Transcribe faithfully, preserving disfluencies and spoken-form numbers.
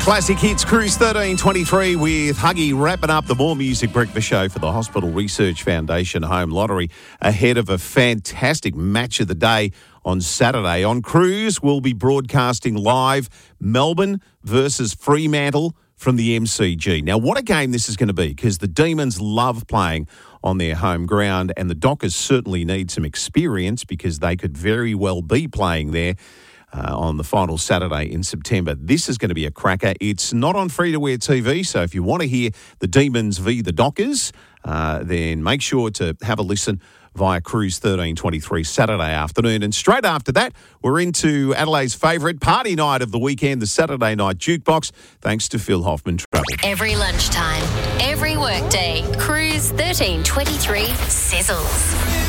Classic Hits Cruise thirteen twenty-three with Huggy wrapping up the More Music Breakfast Show for the Hospital Research Foundation Home Lottery ahead of a fantastic match of the day on Saturday. On Cruise, we'll be broadcasting live Melbourne versus Fremantle from the M C G. Now, what a game this is going to be, because the Demons love playing on their home ground and the Dockers certainly need some experience because they could very well be playing there Uh, on the final Saturday in September. This is going to be a cracker. It's not on free-to-air T V, so if you want to hear the Demons v the Dockers, uh, then make sure to have a listen via Cruise thirteen twenty-three Saturday afternoon. And straight after that, we're into Adelaide's favourite party night of the weekend, the Saturday Night Jukebox, thanks to Phil Hoffman Travel. Every lunchtime, every workday, Cruise thirteen twenty-three sizzles.